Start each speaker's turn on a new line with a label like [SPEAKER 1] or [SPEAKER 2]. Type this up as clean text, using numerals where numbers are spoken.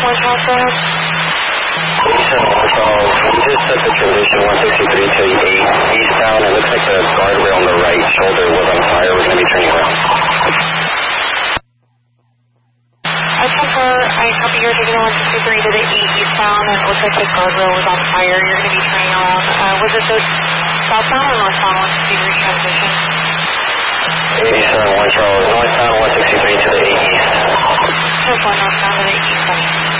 [SPEAKER 1] One Charles, go ahead.
[SPEAKER 2] 87 Charles, we just took the transition 163 to 8 eastbound. It looks like the guardrail on the right shoulder was on fire. We're going to be turning around.
[SPEAKER 1] I confirm, I copy you're taking the 163 to the 8 eastbound, and it looks like the guardrail was on fire. You're going to be turning around. Was it the southbound or northbound 163 transition?
[SPEAKER 2] 87 Charles, northbound 163 to the 8 east.
[SPEAKER 1] Northbound to the 8 east.